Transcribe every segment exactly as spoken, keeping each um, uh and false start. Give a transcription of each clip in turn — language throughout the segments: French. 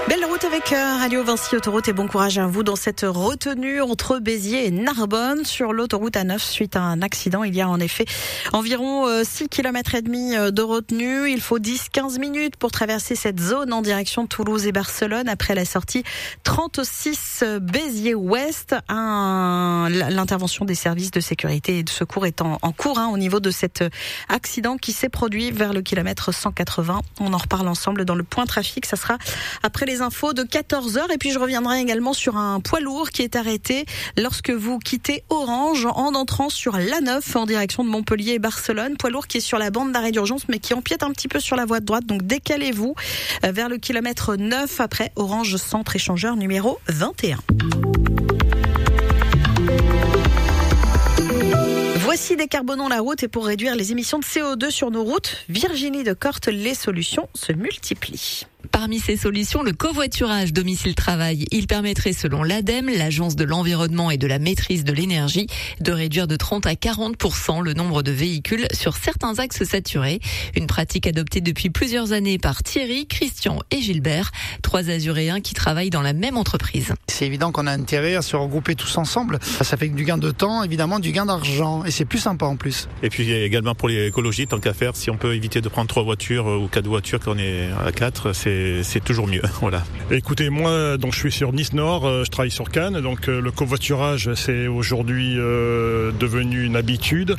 Belle route avec Radio Vinci Autoroute et bon courage à vous dans cette retenue entre Béziers et Narbonne sur l'autoroute A neuf suite à un accident. Il y a en effet environ six kilomètres et demi de retenue. Il faut dix à quinze minutes pour traverser cette zone en direction de Toulouse et Barcelone après la sortie trente-six Béziers-Ouest. Un, l'intervention des services de sécurité et de secours est en, en cours hein, au niveau de cet accident qui s'est produit vers le kilomètre cent quatre-vingts. On en reparle ensemble dans le point trafic. Ça sera après les infos de quatorze heures et puis je reviendrai également sur un poids lourd qui est arrêté lorsque vous quittez Orange en entrant sur l'A neuf en direction de Montpellier et Barcelone. Poids lourd qui est sur la bande d'arrêt d'urgence mais qui empiète un petit peu sur la voie de droite, donc décalez-vous vers le kilomètre neuf après Orange Centre Échangeur numéro vingt et un. Voici Décarbonons la route et pour réduire les émissions de C O deux sur nos routes, Virginie de Corte, les solutions se multiplient. Parmi ces solutions, le covoiturage domicile-travail. Il permettrait, selon l'ADEME, l'Agence de l'environnement et de la maîtrise de l'énergie, de réduire de trente à quarante pour cent le nombre de véhicules sur certains axes saturés. Une pratique adoptée depuis plusieurs années par Thierry, Christian et Gilbert, trois Azuréens qui travaillent dans la même entreprise. C'est évident qu'on a intérêt à se regrouper tous ensemble. Ça fait du gain de temps, évidemment du gain d'argent et c'est plus sympa en plus. Et puis également pour l'écologie, tant qu'à faire, si on peut éviter de prendre trois voitures ou quatre voitures quand on est à quatre, c'est c'est toujours mieux. Voilà. Écoutez, moi, donc je suis sur Nice Nord, euh, je travaille sur Cannes, donc euh, le covoiturage c'est aujourd'hui euh, devenu une habitude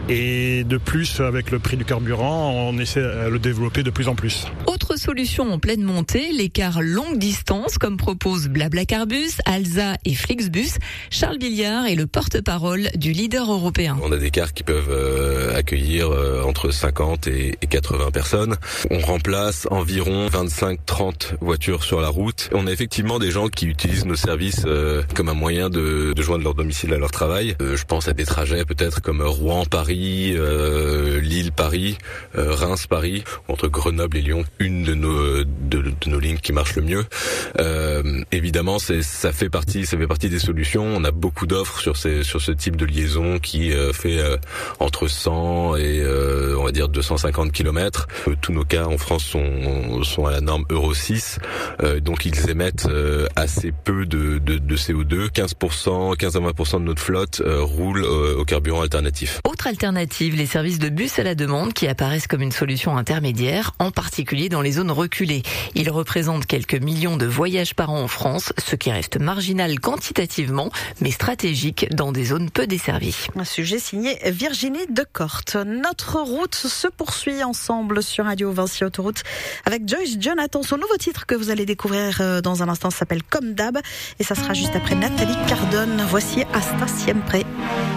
et de plus avec le prix du carburant, on essaie à le développer de plus en plus. Autre solution en pleine montée, les cars longue distance comme proposent Blablacar-Bus, Alsa et Flixbus. Charles Billiard est le porte-parole du leader européen. On a des cars qui peuvent euh, accueillir euh, entre cinquante et quatre-vingts personnes. On remplace environ vingt-cinq à trente voitures sur la route. On a effectivement des gens qui utilisent nos services euh, comme un moyen de, de joindre leur domicile à leur travail. Euh, je pense à des trajets peut-être comme Rouen-Paris, euh, Lille-Paris, euh, Reims-Paris, entre Grenoble et Lyon. Une de nos, de, de nos lignes qui marche le mieux. Euh, évidemment, c'est, ça fait partie, ça fait partie des solutions. On a beaucoup d'offres sur ces, sur ce type de liaison qui euh, fait euh, entre cent et euh, on va dire deux cent cinquante kilomètres. Euh, tous nos cars en France sont, sont à la norme Euro six, euh, donc ils émettent euh, assez peu de, de, de C O deux. quinze pour cent, quinze à vingt pour cent de notre flotte euh, roule euh, au carburant alternatif. Autre alternative, les services de bus à la demande qui apparaissent comme une solution intermédiaire, en particulier dans les zones reculées. Ils représentent quelques millions de voyages par an en France, ce qui reste marginal quantitativement, mais stratégique dans des zones peu desservies. Un sujet signé Virginie de Corte. Notre route se poursuit ensemble sur Radio Vinci Autoroute avec Joyce Jonathan. Son nouveau titre que vous allez découvrir dans un instant s'appelle Comme d'hab et ça sera juste après Nathalie Cardone. Voici Hasta Siempre.